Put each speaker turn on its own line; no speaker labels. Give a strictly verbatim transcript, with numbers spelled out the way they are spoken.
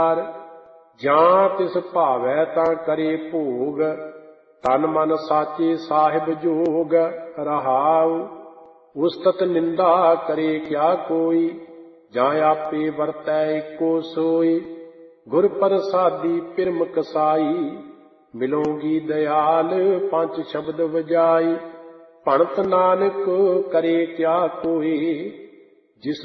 ਜਾਂ ਤਿਸ ਭਾਵੈ ਤਾਂ ਕਰੇ ਭੋਗ, ਤਨ ਮਨ ਸਾਚੇ ਸਾਹਿਬ ਜੋਗ। ਰਹਾਉ ਉਸਤਤ ਨਿੰਦਾ ਕਰੇ ਕਿਆ ਕੋਈ, ਜਾਂ ਆਪੇ ਵਰਤੈ ਏਕੋ ਸੋਈ। ਗੁਰ ਪ੍ਰਸਾਦੀ ਪਿਰਮ ਕਸਾਈ, ਮਿਲੋਗੀ ਦਇਆਲ ਪੰਜ ਸ਼ਬਦ ਵਜਾਈ। ਭਣਤ ਨਾਨਕ ਕਰੇ ਕਿਆ ਕੋਈ,